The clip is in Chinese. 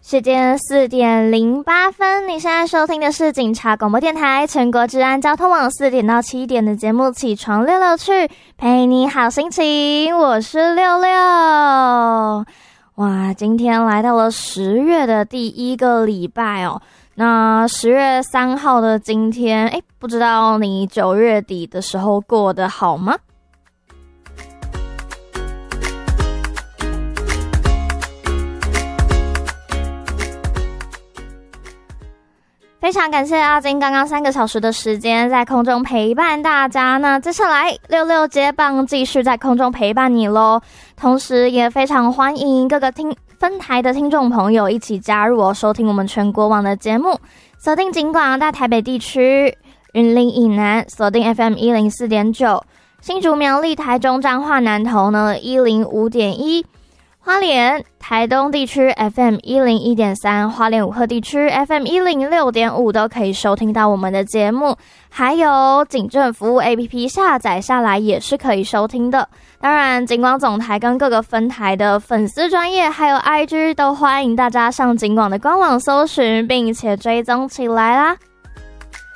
时间4:08，你现在收听的是警察广播电台全国治安交通网4点到7点的节目起床溜溜去，陪你好心情，我是六六。哇，今天来到了10月的第一个礼拜哦。那10月3号的今天，不知道你9月底的时候过得好吗？非常感谢阿金刚刚3个小时的时间在空中陪伴大家，那接下来六六接棒继续在空中陪伴你咯。同时也非常欢迎各个分台的听众朋友一起加入收听我们全国网的节目，锁定警广大台北地区、云林以南锁定 FM 104.9，新竹苗栗台中彰化南投呢 105.1，花莲、台东地区 FM 101.3，花莲武鹤地区 FM 106.5都可以收听到我们的节目，还有警政服务 APP 下载下来也是可以收听的。当然，警广总台跟各个分台的粉丝专页还有 IG 都欢迎大家上警广的官网搜寻，并且追踪起来啦。